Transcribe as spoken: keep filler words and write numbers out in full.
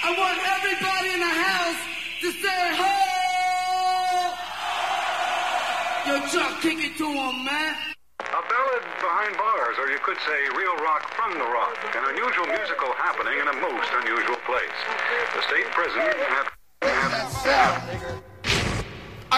I want everybody in the house to say, ho! Yo, Chuck, kick it to him, man. A ballad behind bars, or you could say real rock from the rock. An unusual musical happening in a most unusual place. The state prison had... had